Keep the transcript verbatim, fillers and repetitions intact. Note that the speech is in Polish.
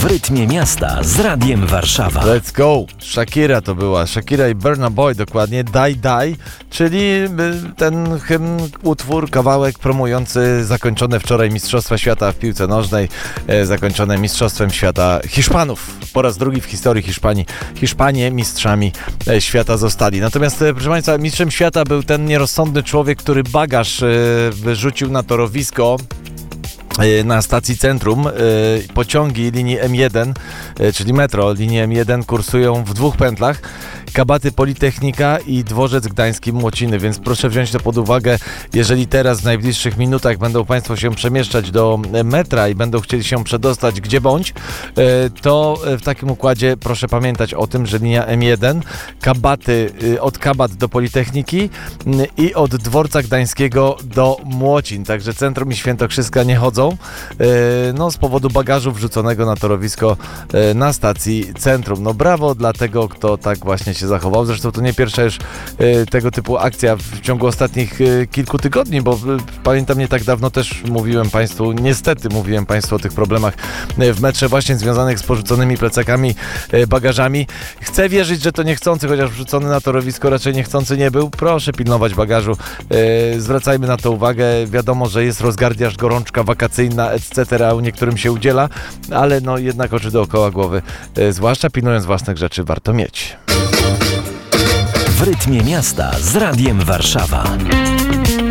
rytmie miasta z Radiem Warszawa. Let's go! Shakira to była. Shakira i Burna Boy dokładnie. Die Die, czyli ten hymn, utwór, kawałek promujący zakończone wczoraj Mistrzostwa Świata w piłce nożnej, zakończone Mistrzostwem Świata Hiszpanów. Po raz drugi w historii Hiszpanii. Hiszpanie mistrzami świata zostali. Natomiast, proszę Państwa, mistrzem świata był ten nierozsądny człowiek, który bagaż wyrzucił na torowisko na stacji Centrum. Pociągi linii M jeden, czyli metro linii M jeden kursują w dwóch pętlach. Kabaty Politechnika i Dworzec Gdański Młociny, więc proszę wziąć to pod uwagę, jeżeli teraz w najbliższych minutach będą Państwo się przemieszczać do metra i będą chcieli się przedostać gdzie bądź, to w takim układzie proszę pamiętać o tym, że linia M jeden, kabaty od Kabat do Politechniki i od Dworca Gdańskiego do Młocin, także Centrum i Świętokrzyska nie chodzą, no z powodu bagażu wrzuconego na torowisko na stacji Centrum. No brawo dla tego, kto tak właśnie się zachował. Zresztą to nie pierwsza już y, tego typu akcja w ciągu ostatnich y, kilku tygodni, bo y, pamiętam, nie tak dawno też mówiłem Państwu, niestety mówiłem Państwu o tych problemach y, w metrze właśnie związanych z porzuconymi plecakami, y, bagażami. Chcę wierzyć, że to niechcący, chociaż wrzucony na torowisko raczej niechcący nie był. Proszę pilnować bagażu. Y, zwracajmy na to uwagę. Wiadomo, że jest rozgardiaż, gorączka wakacyjna, et cetera. U niektórym się udziela, ale no jednak oczy dookoła głowy, y, zwłaszcza pilnując własnych rzeczy, warto mieć. W rytmie miasta z Radiem Warszawa.